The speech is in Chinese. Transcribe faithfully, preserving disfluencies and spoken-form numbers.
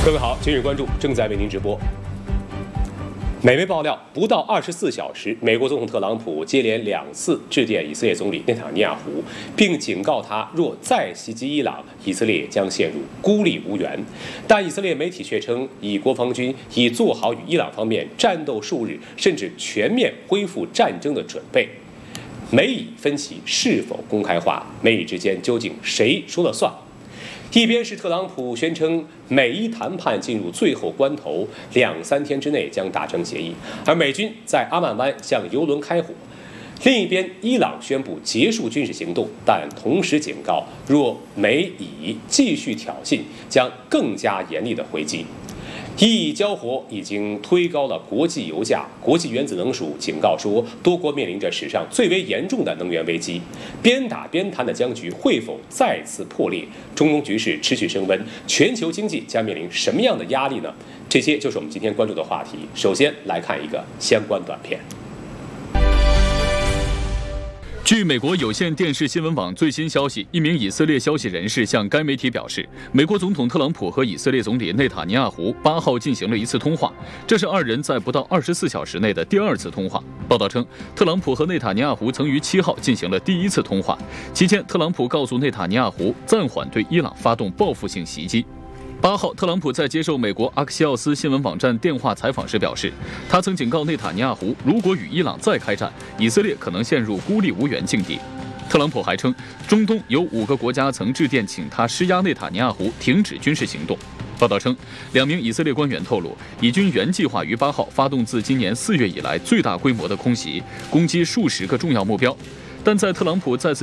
各位好，今日关注正在为您直播。美媒爆料，不到二十四小时，美国总统特朗普接连两次致电以色列总理内塔尼亚胡，并警告他，若再袭击伊朗，以色列将陷入孤立无援。但以色列媒体却称，以国防军已做好与伊朗方面战斗数日，甚至全面恢复战争的准备。美以分歧是否公开化？美以之间究竟谁说了算？一边是特朗普宣称美伊谈判进入最后关头，两三天之内将达成协议，而美军在阿曼湾向油轮开火；另一边，伊朗宣布结束军事行动，但同时警告，若美以继续挑衅，将更加严厉的回击。伊以交火已经推高了国际油价，国际原子能署警告说，多国面临着史上最为严重的能源危机。边打边谈的僵局会否再次破裂？中东局势持续升温，全球经济将面临什么样的压力呢？这些就是我们今天关注的话题。首先来看一个相关短片。 据美国有线电视新闻网最新消息，一名以色列消息人士向该媒体表示，美国总统特朗普和以色列总理内塔尼亚胡八号进行了一次通话，这是二人在不到二十四小时内的第二次通话。报道称，特朗普和内塔尼亚胡曾于七号进行了第一次通话，期间特朗普告诉内塔尼亚胡暂缓对伊朗发动报复性袭击。八号，特朗普在接受美国阿克西奥斯新闻网站电话采访时表示，他曾警告内塔尼亚胡，如果与伊朗再开战，以色列可能陷入孤立无援境地。特朗普还称，中东有五个国家曾致电请他施压内塔尼亚胡停止军事行动。报道称，两名以色列官员透露，以军原计划于八号发动自今年四月以来最大规模的空袭，攻击数十个重要目标，但在特朗普再次